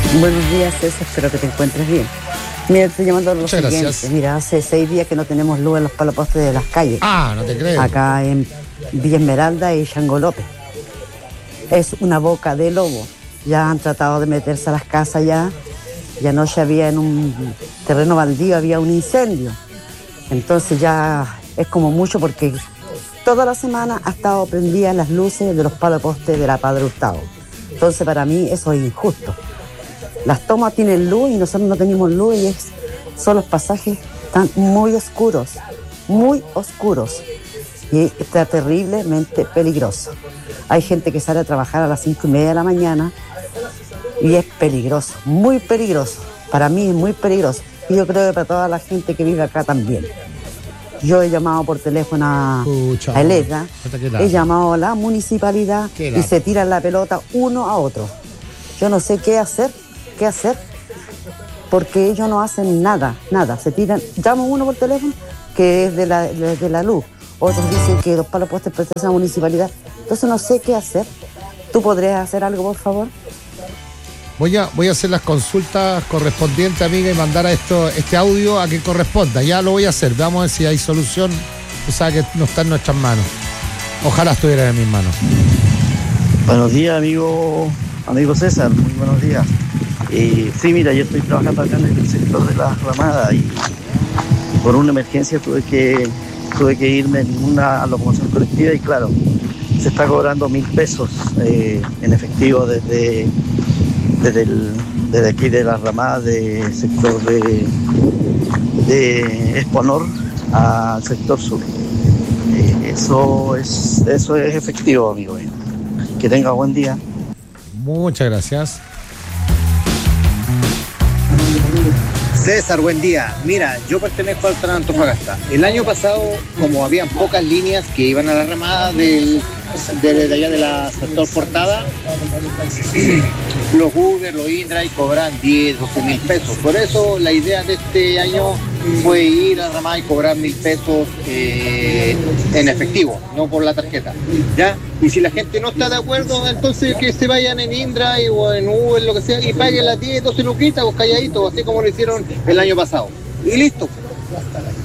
Buenos días, César, espero que te encuentres bien. Mira, estoy llamando a lo Muchas siguiente. gracias. Mira, hace 6 días que no tenemos luz en los palopostes de las calles. Ah, no te creo. Acá en Villa Esmeralda y Chango López. Es una boca de lobo. Ya han tratado de meterse a las casas ya. Y anoche había en un terreno baldío, había un incendio. Entonces ya es como mucho porque toda la semana ha estado prendidas las luces de los palopostes de la Padre Hurtado. Entonces para mí eso es injusto. Las tomas tienen luz y nosotros no tenemos luz y son los pasajes están muy oscuros y está terriblemente peligroso. Hay gente que sale a trabajar a las 5:30 de la mañana y es peligroso, muy peligroso. Para mí es muy peligroso y yo creo que para toda la gente que vive acá también. Yo he llamado por teléfono a Elena, he llamado a la municipalidad y se tiran la pelota uno a otro. Yo no sé qué hacer, porque ellos no hacen nada, se tiran, llamo uno por teléfono que es de la luz, otros dicen que los palopostes pertenecen a la municipalidad, entonces no sé qué hacer. ¿Tú podrías hacer algo, por favor? Voy a hacer las consultas correspondientes, amiga, y mandar este audio a quien corresponda. Ya lo voy a hacer. Vamos a ver si hay solución. Tú sabes que no está en nuestras manos. Ojalá estuviera en mis manos. Buenos días, amigo César. Muy buenos días. Sí, mira, yo estoy trabajando acá en el sector de la Ramada y por una emergencia tuve que irme en una locomoción colectiva y claro, se está cobrando 1.000 pesos en efectivo desde aquí de la Ramada, del sector de Exponor al sector sur. Eso es efectivo, amigo mío. Que tenga buen día. Muchas gracias. César, buen día. Mira, yo pertenezco al Tren Antofagasta. El año pasado, como habían pocas líneas que iban a la Ramada de allá de la sector Portada, los Uber, los Indra cobran 10, 12 mil pesos. Por eso la idea de este año fue ir a la Ramada y cobrar 1.000 pesos en efectivo, no por la tarjeta, ¿ya? Y si la gente no está de acuerdo, entonces que se vayan en Indra o en Uber, lo que sea, y paguen las 10, 12 luquitas o calladitos, así como lo hicieron el año pasado. Y listo.